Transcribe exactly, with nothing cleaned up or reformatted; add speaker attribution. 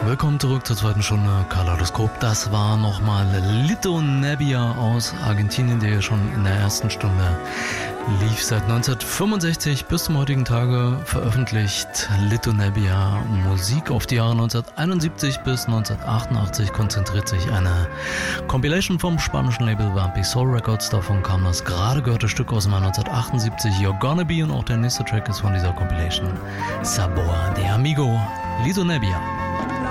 Speaker 1: Willkommen zurück zur zweiten Stunde Kaleidoskop. Das war nochmal Lito Nebbia aus Argentinien, der ja schon in der ersten Stunde lief. Seit neunzehnhundertfünfundsechzig bis zum heutigen Tage veröffentlicht Lito Nebbia Musik. Auf die Jahre neunzehnhunderteinundsiebzig bis neunzehnhundertachtundachtzig konzentriert sich eine Compilation vom spanischen Label Vampy Soul Records. Davon kam das gerade gehörte Stück aus dem Jahr neunzehnhundertachtundsiebzig, You're Gonna Be, und auch der nächste Track ist von dieser Compilation, Sabor de Amigo, Lito Nebbia.